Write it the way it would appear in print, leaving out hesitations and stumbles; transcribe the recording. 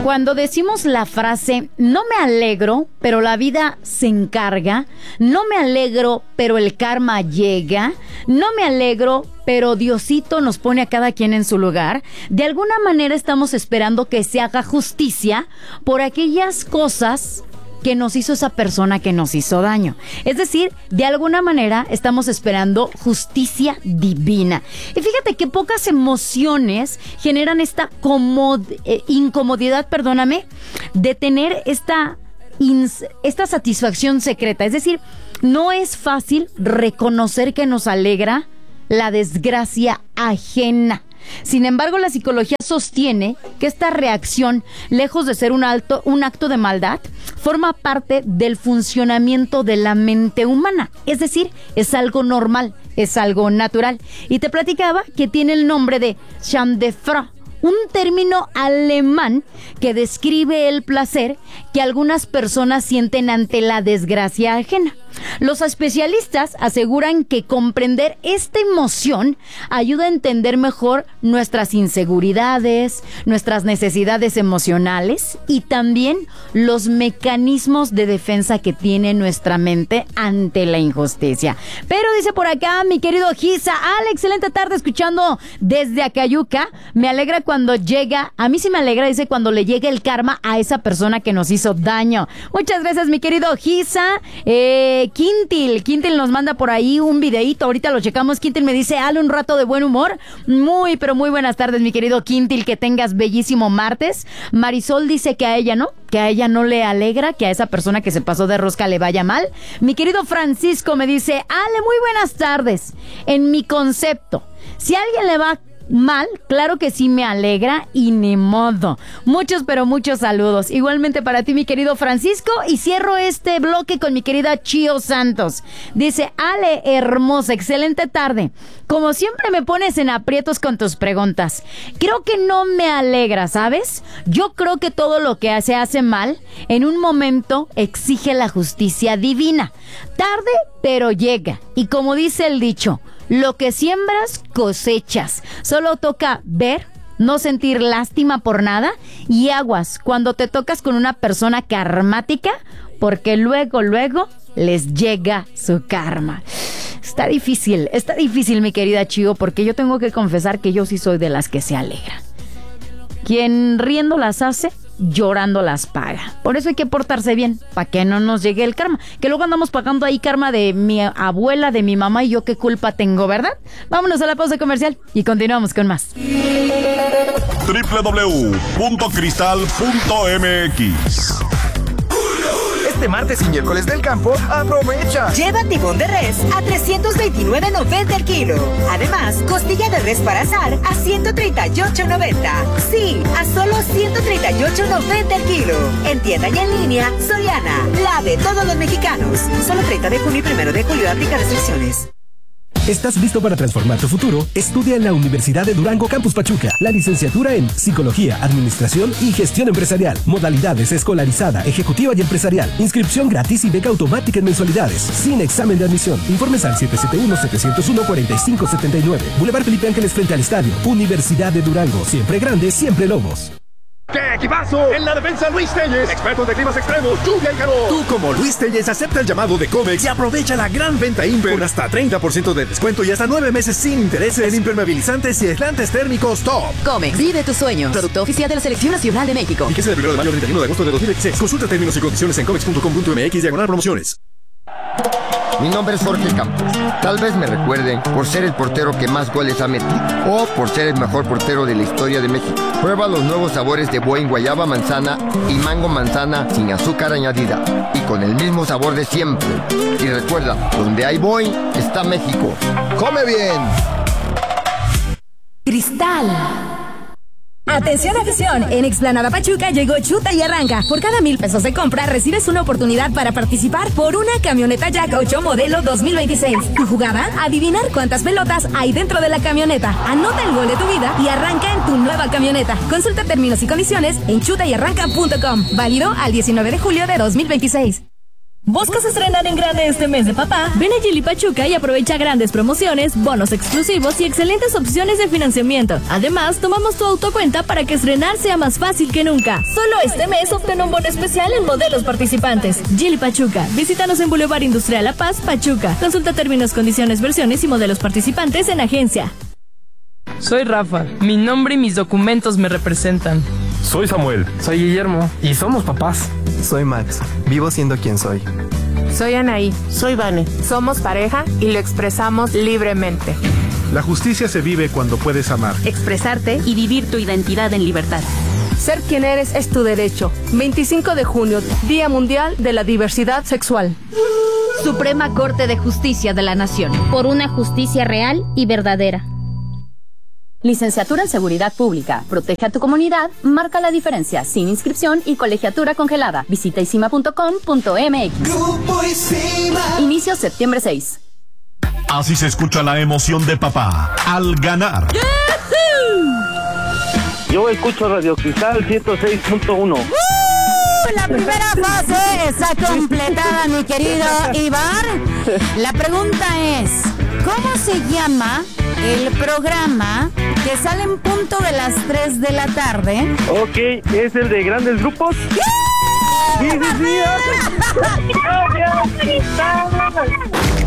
Cuando decimos la frase, no me alegro, pero la vida se encarga, no me alegro, pero el karma llega, no me alegro, pero Diosito nos pone a cada quien en su lugar, de alguna manera estamos esperando que se haga justicia por aquellas cosas que nos hizo esa persona que nos hizo daño. Es decir, de alguna manera estamos esperando justicia divina. Y fíjate que pocas emociones generan esta incomodidad, de tener esta satisfacción secreta. Es decir, no es fácil reconocer que nos alegra la desgracia ajena. Sin embargo, la psicología sostiene que esta reacción, lejos de ser un acto de maldad, forma parte del funcionamiento de la mente humana. Es decir, es algo normal, es algo natural. Y te platicaba que tiene el nombre de Schadenfreude, un término alemán que describe el placer que algunas personas sienten ante la desgracia ajena. Los especialistas aseguran que comprender esta emoción ayuda a entender mejor nuestras inseguridades, nuestras necesidades emocionales y también los mecanismos de defensa que tiene nuestra mente ante la injusticia. Pero dice por acá mi querido Gisa, excelente tarde escuchando desde Acayuca. Me alegra cuando llega, a mí sí me alegra, dice, cuando le llegue el karma a esa persona que nos hizo daño. Muchas gracias, mi querido Gisa. Quintil nos manda por ahí un videíto, ahorita lo checamos. Quintil me dice, un rato de buen humor. Muy, pero muy buenas tardes, mi querido Quintil, que tengas bellísimo martes. Marisol dice que a ella no le alegra que a esa persona que se pasó de rosca le vaya mal. Mi querido Francisco me dice, muy buenas tardes. En mi concepto, si a alguien le va mal, claro que sí me alegra y ni modo. Muchos, pero muchos saludos. Igualmente para ti, mi querido Francisco. Y cierro este bloque con mi querida Chio Santos. Dice, Ale, hermosa, excelente tarde. Como siempre me pones en aprietos con tus preguntas. Creo que no me alegra, ¿sabes? Yo creo que todo lo que se hace mal, en un momento exige la justicia divina. Tarde, pero llega. Y como dice el dicho, lo que siembras, cosechas. Solo toca ver, no sentir lástima por nada y aguas cuando te tocas con una persona karmática, porque luego les llega su karma. Está difícil, mi querida Chio, porque yo tengo que confesar que yo sí soy de las que se alegra. Quien riendo las hace, llorando las paga. Por eso hay que portarse bien, para que no nos llegue el karma. Que luego andamos pagando ahí karma de mi abuela, de mi mamá, y yo qué culpa tengo, ¿verdad? Vámonos a la pausa comercial y continuamos con más. www.cristal.mx. Este martes y miércoles del campo, aprovecha. Lleva tibón de res a $329.90 el kilo. Además, costilla de res para asar a $138.90. Sí, a solo $138.90 el kilo. En tienda y en línea, Soriana, la de todos los mexicanos. Solo 30 de junio y 1 de julio aplica restricciones. ¿Estás listo para transformar tu futuro? Estudia en la Universidad de Durango Campus Pachuca la licenciatura en Psicología, Administración y Gestión Empresarial. Modalidades escolarizada, ejecutiva y empresarial. Inscripción gratis y beca automática en mensualidades. Sin examen de admisión. Informes al 771-701-4579. Boulevard Felipe Ángeles frente al estadio. Universidad de Durango. Siempre grande, siempre Lobos. ¡Qué equipazo! En la defensa, Luis Telles, expertos de climas extremos, lluvia y calor. Tú, como Luis Telles, acepta el llamado de Comex y aprovecha la gran venta Imper con hasta 30% de descuento y hasta 9 meses sin intereses en impermeabilizantes y aislantes térmicos top. Comex, vive tus sueños. Producto oficial de la Selección Nacional de México. Fíjese del 1 de mayo al 31 de agosto de 2026. Consulta términos y condiciones en comex.com.mx/promociones. Mi nombre es Jorge Campos. Tal vez me recuerden por ser el portero que más goles ha metido o por ser el mejor portero de la historia de México. Prueba los nuevos sabores de Boing guayaba manzana y mango manzana sin azúcar añadida y con el mismo sabor de siempre. Y recuerda, donde hay Boing está México. ¡Come bien! Cristal. Atención afición, en Explanada Pachuca llegó Chuta y Arranca. Por cada 1,000 pesos de compra recibes una oportunidad para participar por una camioneta Jack 8 modelo 2026. Tu jugada, adivinar cuántas pelotas hay dentro de la camioneta. Anota el gol de tu vida y arranca en tu nueva camioneta. Consulta términos y condiciones en chutayarranca.com. Válido al 19 de julio de 2026. ¿Buscas estrenar en grande este mes de papá? Ven a Geely Pachuca y aprovecha grandes promociones, bonos exclusivos y excelentes opciones de financiamiento. Además, tomamos tu autocuenta para que estrenar sea más fácil que nunca. Solo este mes obtén un bono especial en modelos participantes. Geely Pachuca. Visítanos en Boulevard Industrial La Paz, Pachuca. Consulta términos, condiciones, versiones y modelos participantes en agencia. Soy Rafa. Mi nombre y mis documentos me representan. Soy Samuel. Soy Guillermo. Y somos papás. Soy Max. Vivo siendo quien soy. Soy Anaí. Soy Vane. Somos pareja y lo expresamos libremente. La justicia se vive cuando puedes amar, expresarte y vivir tu identidad en libertad. Ser quien eres es tu derecho. 25 de junio, Día Mundial de la Diversidad Sexual. Suprema Corte de Justicia de la Nación. Por una justicia real y verdadera. Licenciatura en Seguridad Pública. Protege a tu comunidad. Marca la diferencia. Sin inscripción y colegiatura congelada. Visita isima.com.mx. Grupo Isima. Inicio septiembre 6. Así se escucha la emoción de papá al ganar. Yo escucho Radio Cristal 106.1. La primera fase está completada, mi querido Iván. La pregunta es, ¿cómo se llama el programa que sale en punto de las 3 de la tarde? Ok, ¿es el de grandes grupos? ¡Yeah! ¡Sí, sí, sí!